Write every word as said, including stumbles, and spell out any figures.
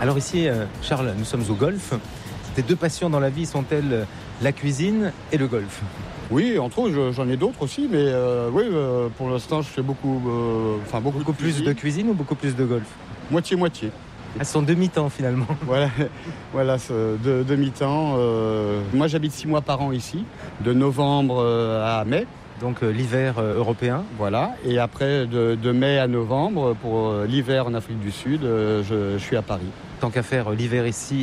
Alors ici, euh, Charles, nous sommes au golf. Tes deux passions dans la vie sont-elles la cuisine et le golf? Oui, entre autres, j'en ai d'autres aussi, mais euh, oui, euh, pour l'instant, je fais beaucoup, euh, enfin beaucoup, Beaucoup de plus de cuisine ou beaucoup plus de golf? Moitié-moitié. Ah, ce sont demi-temps finalement. Voilà, voilà ce- de, demi-temps. euh. Moi, j'habite six mois par an ici, de novembre euh, à mai. Donc euh, l'hiver euh, européen. Voilà, et après, de, de mai à novembre, pour euh, l'hiver en Afrique du Sud, euh, je, je suis à Paris. Tant qu'à faire euh, l'hiver ici